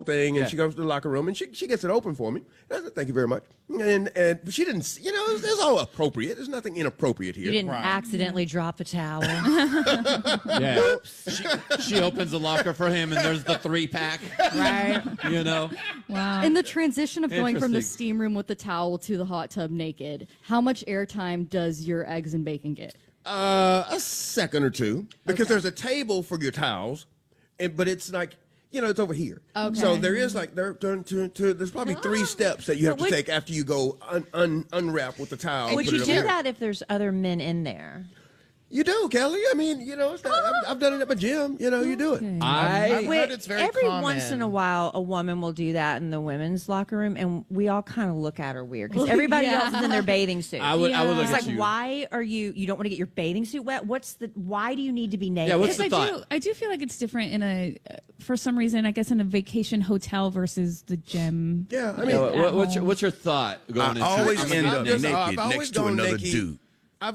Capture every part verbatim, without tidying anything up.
thing, and Yeah. she goes to the locker room, and she she gets it open for me. And I said, thank you very much. And and she didn't, you know, it's, it's all appropriate. There's nothing inappropriate here. You didn't Right. accidentally drop a towel. Yeah. she, she opens the locker for him, and there's the three pack. Right. You know. Wow. In the transition of going from the Interesting. steam room with the towel to the hot tub naked, how much airtime does your eggs and bacon get? Uh, a second or two, because Okay. there's a table for your towels, and but it's like, you know, it's over here. Okay. So there is like there, there, to, to, there's probably three steps that you have But to would- take after you go un, un, unwrap with the towel. Would put you it do over here. that if there's other men in there? You do, Kelly. I mean, you know, it's not, I've, I've done it at my gym. You know, you do it. I I've heard it's very every common. once in a while, a woman will do that in the women's locker room, and we all kind of look at her weird because everybody Yeah. else is in their bathing suit. I would I would look It's at like, you. why are you? You don't want to get your bathing suit wet. What's the? Why do you need to be naked? Yeah, what's Because the I thought? do, I do feel like it's different in a, uh, for some reason, I guess in a vacation hotel versus the gym. Yeah, I Yeah, mean, what- what- what's your what's your thought going into I always it? end I've up just- naked I've always next to gone another naked. dude. I've,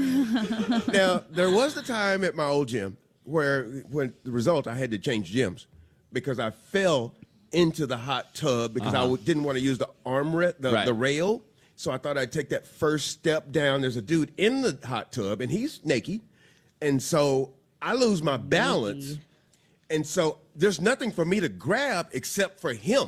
now there was the time at my old gym where, when the result, I had to change gyms because I fell into the hot tub because I w- didn't want to use the armrest, the, Right. the rail. So I thought I'd take that first step down. There's a dude in the hot tub and he's naked, and so I lose my balance, and so there's nothing for me to grab except for him.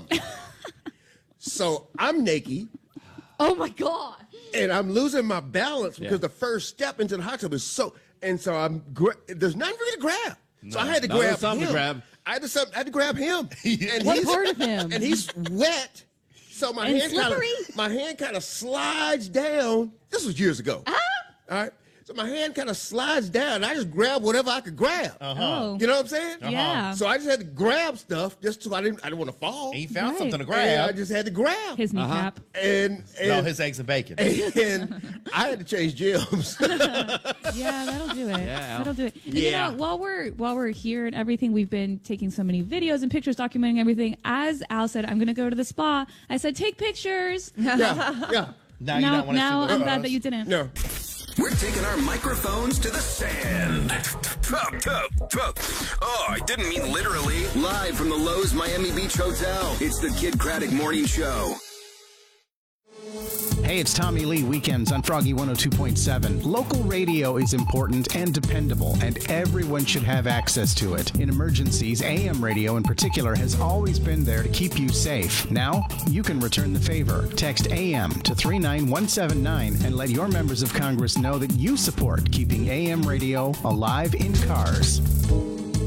So I'm naked. Oh my God. And I'm losing my balance because Yeah. the first step into the hot tub is so, and so I'm gra- there's nothing for me to grab. So I had to No, grab there's something to him. grab. I had to, some- I had to grab him. And What he's- part of him? And he's wet. So my And hand kind of slippery? my hand kind of slides down. This was years ago. Ah. All right. So my hand kind of slides down. And I just grab whatever I could grab. Oh. You know what I'm saying? Yeah. So I just had to grab stuff just so I didn't I didn't want to fall. He found Right. something to And I grab. just had to grab. His kneecap. and and, No, his eggs and bacon. and I had to change gyms. Yeah, that'll do it. Yeah. That'll do it. And Yeah. you know, while we're while we're here and everything, we've been taking so many videos and pictures, documenting everything. As Al said, I'm going to go to the spa. I said, take pictures. yeah, yeah. Now you now, don't want to now see the I'm glad photos. that you didn't. No. We're taking our microphones to the sand. Tup, tup, tup. Oh, I didn't mean literally. Live from the Lowe's Miami Beach Hotel, it's the Kid Craddock Morning Show. Hey, it's Tommy Lee, Weekends on Froggy one oh two point seven. Local radio is important and dependable, and everyone should have access to it. In emergencies, A M radio in particular has always been there to keep you safe. Now, you can return the favor. Text A M to three nine one seven nine and let your members of Congress know that you support keeping A M radio alive in cars.